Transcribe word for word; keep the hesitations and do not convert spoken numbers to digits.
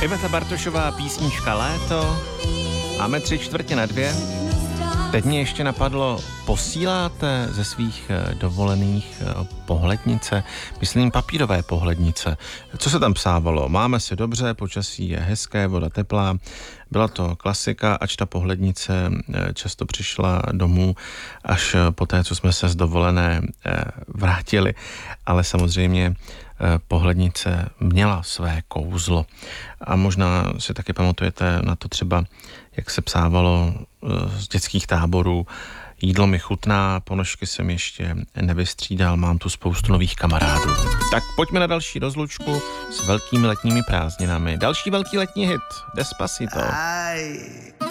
Iveta Bartošová, písnička Léto. Máme tři čtvrtě na dvě. Teď mě ještě napadlo, posíláte ze svých dovolených pohlednice, myslím papírové pohlednice. Co se tam psávalo? Máme se dobře, počasí je hezké, voda teplá. Byla to klasika, ač ta pohlednice často přišla domů až po té, co jsme se z dovolené vrátili. Ale samozřejmě pohlednice měla své kouzlo. A možná si taky pamatujete na to třeba, jak se psávalo z dětských táborů: jídlo mi chutná, ponožky jsem ještě nevystřídal, mám tu spoustu nových kamarádů. Tak pojďme na další rozlučku s velkými letními prázdninami. Další velký letní hit, Despacito. Ay.